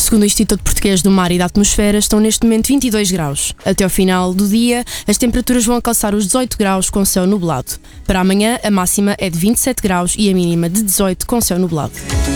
Segundo o Instituto Português do Mar e da Atmosfera, estão neste momento 22 graus. Até ao final do dia, as temperaturas vão alcançar os 18 graus com céu nublado. Para amanhã, a máxima é de 27 graus e a mínima de 18 com céu nublado.